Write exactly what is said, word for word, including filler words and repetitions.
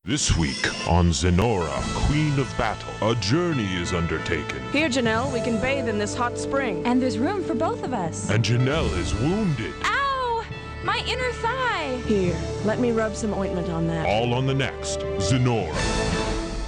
This week on Zenora, Queen of Battle, a journey is undertaken. Here, Janelle, we can bathe in this hot spring. And there's room for both of us. And Janelle is wounded. Ow! My inner thigh! Here, let me rub some ointment on that. All on the next Zenora.